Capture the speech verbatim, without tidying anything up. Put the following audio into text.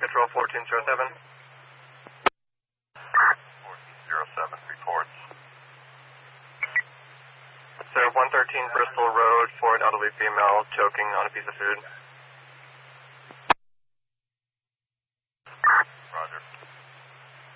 Control fourteen zero seven. fourteen zero seven reports. Sir, one thirteen Bristol Road, Ford elderly female choking on a piece of food.